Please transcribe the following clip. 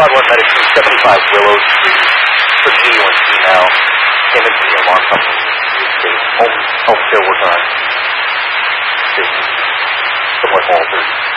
Squad 1 medic from 75 Willow Street, Virginia UNC now, came into the alarm company, home healthcare worker on station, somewhat altered.